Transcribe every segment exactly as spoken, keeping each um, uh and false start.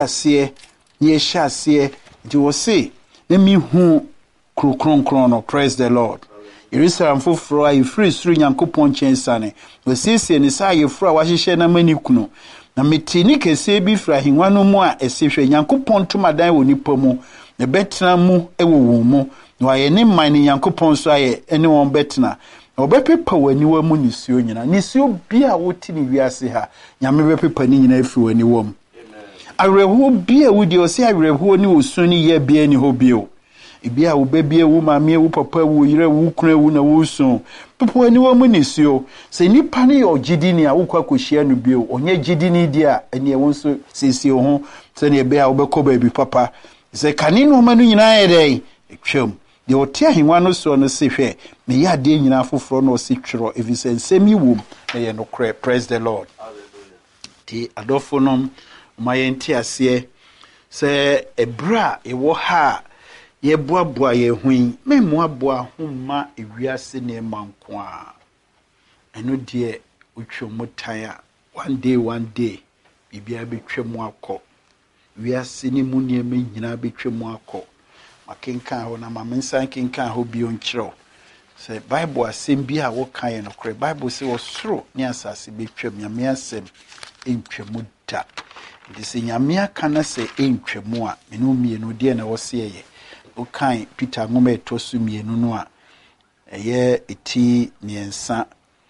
aseɛ ye hyɛ aseɛ nti wo se na mi hu krokronkron no. Praise the Lord. Jerusalem foforo a yefiri suru Nyankopɔn kyensane wasiesie ne sa yeforo a wahyehyɛ na mani kuno na metini kese bi fra hinwa no mu a esehwe Nyankopɔn tomadan wɔ nipa mu na betena mu ɛwɔ wɔn mu na ayɛ ne man ne Nyankopɔn so ayɛ ɛne wɔn betena na obepepa wani wa mu nisuo nyina nisuo bi a woti ne wiase ha Nyame bepepa ne nyina afi wani wom. Awerɛhoɔ bi a wodi ɔse awerɛhoɔ ne osu ne yɛ bia ne hɔ bio ebi a wo bebie wo maame wo papa wo yire wo kunu wo na wo so pepo ani wo mu nisuo se nipa ne yo gidini a wo kwa kohyia no bio onye gidini di a ene wo so siesie ho se ne be a wo bekɔ baabi papa se kane no ma no nyina yɛ dɛ twam de ote ahenwa no so no se hwɛ me ya de nyina foforo no se twero evise nsɛm yi wom na yɛ no kra. Praise the Lord. Hallelujah. Ti adofo nom ma yɛ nti ase se ebra ewo ha ye boa boa ye hui me moa boa homma ewiase ne manko a eno de utwom tan a one day one day bibia betwem akọ wiase ne mu ne me nyina betwem akọ makenkan ho na mamensan kenkan ho bi onkyerɛ se Bible asem bi a wo kan no kore Bible se osoro ne asase betwem nyame asem entwemu da de se nyame aka na se entwemu a me no mie no de na wo se ye okan Peter ngoma etosu mienu no a eye eti miensa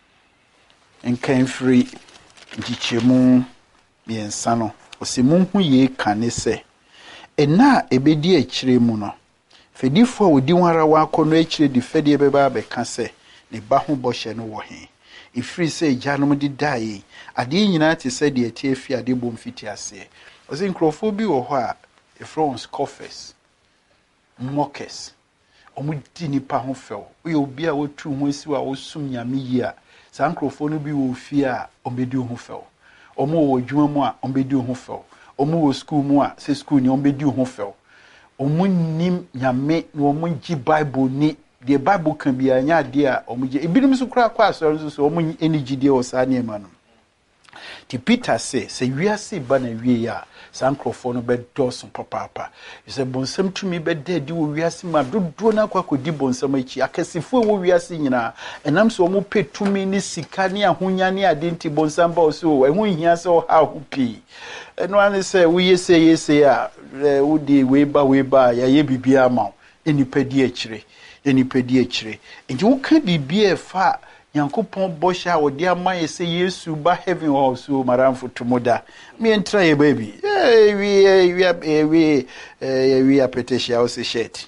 enkan free ntichemu miensa no osimu hu ye kane se ena ebedi akire mu no fedifo a odi wara wa akono akire di fedi beba be ka se ne ba ho bohye no wo he ifiri se janom di dai ade nyina te se de eti afi ade bom fiti ase osi nkrofo bi wo ho a efrons coffers mockers omu di nipa ho fel we obi a wotu ho asi wa osum nyame yi a sankrofo no bi wo fi a ombedi ho fel omu wo dwuma mu a ombedi ho fel omu wo school mu a se school ni ombedi ho fel omu nim nyame no omu gi Bible ni the Bible kan bi anya de a omu gi ebinim so kura kwa so so omu eni gide o sa ne ma no ti Peter say se wiase ba na wie ya sankrofo no be dosun papa se bonsam tumi be dedi wo wiase ma dodo na kwa kodi bonsam achi akasifo wo wiase nyina enam so mo petumi ni sika ni ahonya ni adenti bonsam ba so ehun hia se o ha hopi eno ane se wo yese yese a wo di we ba we ba ya ye bibia ma enipadi akire enipadi akire nti wo ka bibia fa Yankopon bosha odi amaye se Yesu ba heaven also maramfo tomoda me entra ye baby eh we we we eh we apetesia o se shirt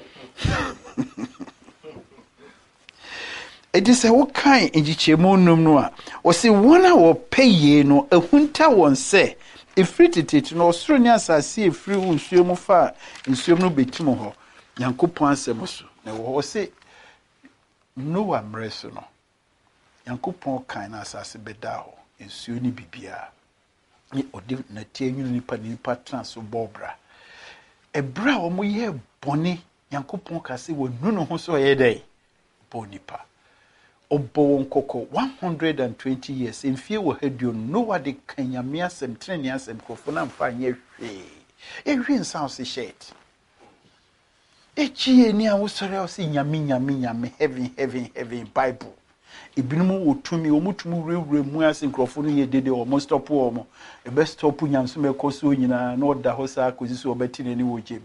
it is a what kind enjichemu num no a o se wona wo peye no ehunta won se efritititi no osoro ni asase efri unsuemu fa nsuemu no betimo ho Yankopon asem so na wo se Noah mreso no Yankopon kan na asase beda ho ensuo ni bibia ni odi na tie nwunu nipa nipa transo bobra ebra wo mo ye boni Yankopon ka se wo nunu ho so ye dai bonipa obo won koko one hundred twenty years enfie wo haduo no de kan nyame asem treni asem kofo na mfa nye hwe ehwe nsan se shirt echi eni a wo sore o se nyame nyame nyame heaven heaven heaven Bible ibinum otumi omutumu rewre mu ase nkrofo no ye dede o mo stop o mo e be stop nyanso me koso nyina na oda ho sa akozisi obeti nani wo jem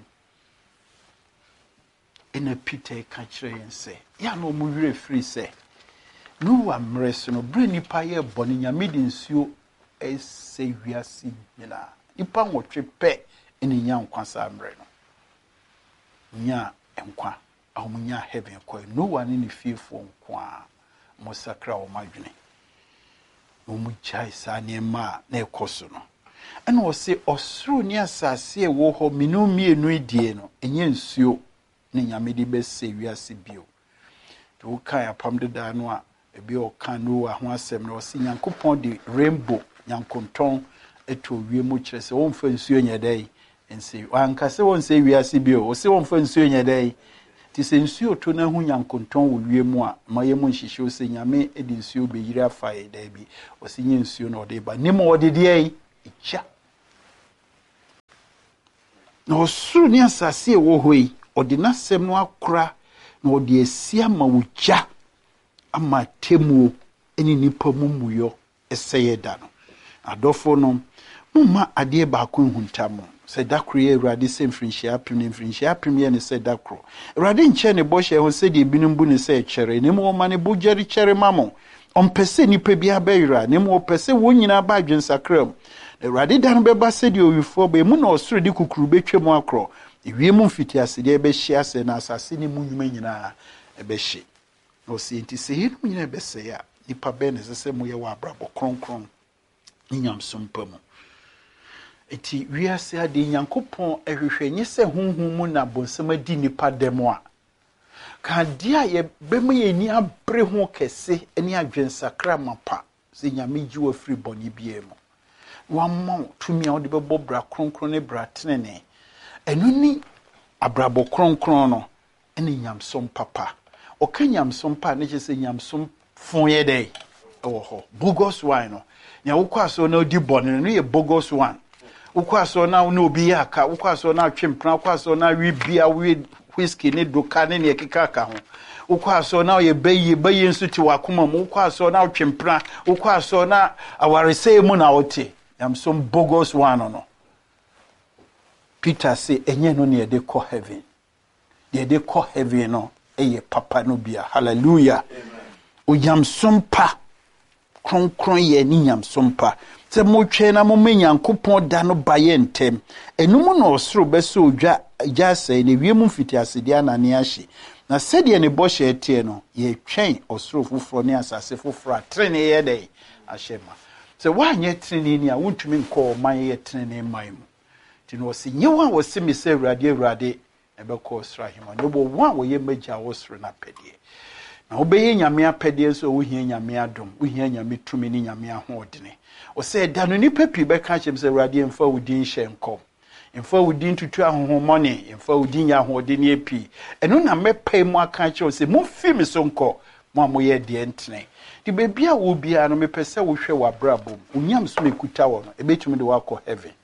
ena Peter ka kire yense ya no mu wire free se no wa mreso no bre nipa ye boni nyame de nsuo ese wiase nyina ipa nwotwe pe ene nya nkwasa mre no nya enkwa amunya heaven ko no wa ne fiefo nkwa mosakra o madwene no mu chai sa ne ma na ekoso no ena o se osoro ni asase e wo ho minu mienu edie no enye nsuo ne nyame de be se wiase bio to kan apam de da no a ebi o kan no wa ho asem no o se Yankopon de rainbow Nyankonton eto wie mu kire se won fa nsuo nya dai ense anka se won se wiase bio o se won fa nsuo nya dai ti se nsuo to na hu Nyankonton wo wie mu a maye mu nhihye o se nyame edi nsuo be yira fa e da bi o se nye nsuo na o de ba nimo o de de ai echa na osuru ne asase e wo hoi ode nasem no akora na ode asia ma wugya ama temuo eni nipa mumuyo eseye da no adofo no mumma ade ba ko huntamo se dakro ye Awurade se mfrinhia apem ne mfrinhia apem ye ne se dakro Awurade nche ne bohye ho se de binum bu ne se kyere ne mo ma ne bujeri kyere mamo ompese nipa bia bayira ne mo pese wo nyina ba adwensakram Awurade dan beba se de owifo be mu na osoro de kukuru betwem akro ewie mu mfiti ase de be hye ase na asase ne mu nyuma nyina ebe hye no se nti se hinu nyina be se ya nipa be ne se mo ye wa abrabo kronkron nyamsom pamu eti wiase ade Nyankopon ehwehwenye se honhom mu na bonsam adi nipa demo a ka dia ye bemu ye ni abre ho kese eni adwensakra mapa se nyame gi wa free boni bie mu wamma tumi a ode bebo bra kronkron ne bra tenene enu ni abrabo kronkron no eni nyamsom papa o ka nyamsom pa ne se nyamsom fon ye dey ewo ho bogus wine no nya wokwaso na odi boni no ye bogus one ukwaso na no obi yaka ukwaso na twempra ukwaso na wi bia wi whisky ne doka ne ne kekaka ho ukwaso na ye bayi bayi nsu ti wakoma mu ukwaso na twempra ukwaso na awarese mu na ote am some bogus one no Peter say enye no ne de ko heaven de de ko heaven no eye papa no bia hallelujah oyam sompa kronkron ye ni nyam sompa se mo twe na mo Nyankopon da no baye ntem enum no osoro beso odwa jase ne wiem mfiti asede anane ahye na sede ne bohye etie no ye twen osoro foforo ne asase foforo atrene ye dey ahyema se wanye trene ni a wontumi nko man ye trene man mu ti no se nyewa wo se mi se Awurade Awurade ebekọ osoro ahema no bo wa wo ye magya wo osoro na pedie na obeye nyame apede so wo hia nyame adom wo hia nyame tumi ni nyame ahodene o se da no nipa pi be ka chem se Awurade emfa wudin hye nkom emfa wudin tutu ahohomone emfa wudin ya ahodene epi eno na mepai mu aka che o se mo fi mi so nko mo amoye de entene di bebia wo bia no mepese wo hwe wa brabom unyam so mekuta wo no ebetumi de wakọ heaven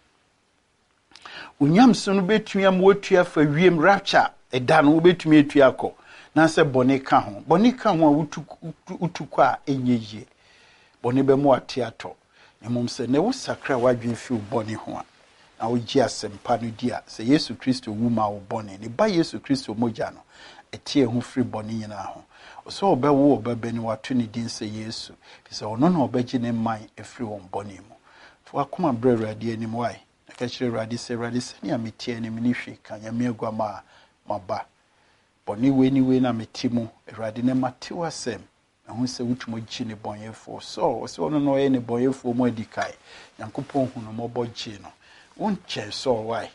unyam so no betumi am wotua fa wiem rapture eda no betumi etua akọ na se bone ka ho bone ka ho a wutu utukọ a enyeje bone be mo atiato nemum se ne wo sakra wadwen fi bone ho a na wo gi asempa no dia se Yesu Kristo wu ma wo bone ne ba Yesu Kristo moja no etie ho free bone nyina ho so obewo obebeni watu ni din se Yesu se ono na obeji ne man efri won bone mu to akoma brewrade anim wai na ka kire rade se rade se ne ametie ne mini hwe kan ya me agwama maba bone we ni we na metimu rade ne matewa sem na hu se wutumo gi ne bonyefo so so ono no ye ne bonyefo mu adikai Nyankopon hu no mobogi no won che so wai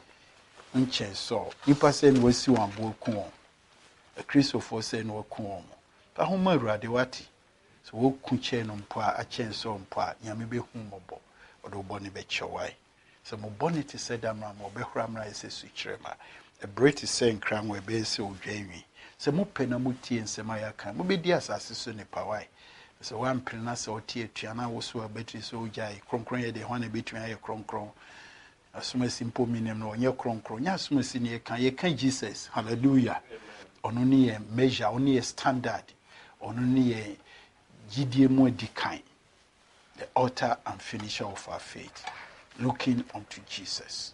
won che so nipa se ni wasi wan bo ku a Christopher say no ku pa homa Awurade wati so wo ku che no mpo a chen so mpo a nyame be hu mobo odo bone be chewai so mo bonnet said am mo be hura mra ese su kirema a British saying cram we be se odwanwi so mo pena mo tie nsema ya kan mo be di asase so ne pawai so wan prena se otie tuana wo so abetri so ojai kronkron ye de hwana betwa ye kronkron asuma simple minem no nye kronkron nya asuma si ne kan ye kan Jesus hallelujah ono ni ye measure ono ye standard ono ni ye gidie mu dikan the author and finisher of our faith looking unto Jesus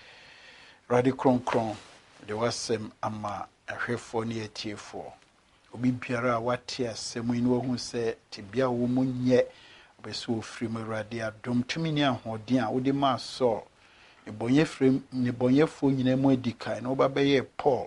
radi kronkron the wasem ama ahwefo ne etiefo obi biara wate asemu ni wo hu se tibia wo munye obeso ofiri mu radi adom tumi ni ahoden a wo de ma so ebonye frem ne bonyefo nyina mu dikan no ba beye Paul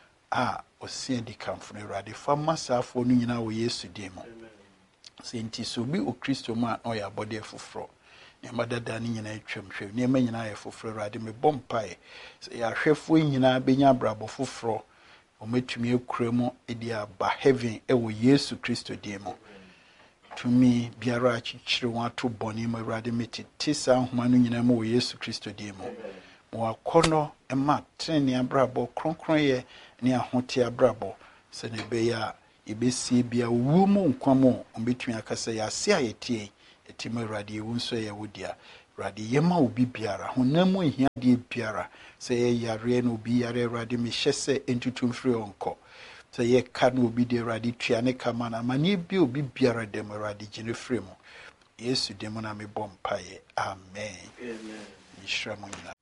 a osia dikan fune radi fama safo no nyina wo Yesu demo senti so bi o Kristo ma o ya body foforo ne madada ni nyina atwamhwe ne ma nyina ya foforo radi me bompae ya hwefo nyina benya brabo foforo o metumi akuremu edi aba heaven e wo Yesu Kristo demo tumi biara achichire won to boni ma radi meti tisa homa no nyina ma wo Yesu Kristo demo mo akono e ma treni abrabo kronkron ye ne ahote abrabo se ne be ya ibesi bia wu mu nkwamo ombetumi akasa ya se ayetie etima radi ewunso ya wodia Awurade yɛma obi biara honam mu hia de biara sɛ yɛ yare na obi yare Awurade mehyɛ sɛ entutum firi onko sɛ yɛ ka na obi de Awurade tua ne kama na mane bi obi biara dem Awurade gyene firi mu Yesu dem na me bɔ mpaeɛ amen amen.